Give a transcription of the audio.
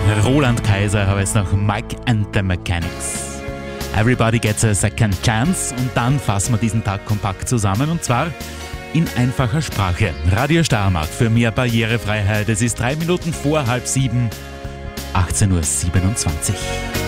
Roland Kaiser, aber jetzt noch Mike and the Mechanics. Everybody gets a second chance und dann fassen wir diesen Tag kompakt zusammen und zwar in einfacher Sprache. Radio Steiermark für mehr Barrierefreiheit. Es ist 3 Minuten vor 6:30, 18:27 Uhr.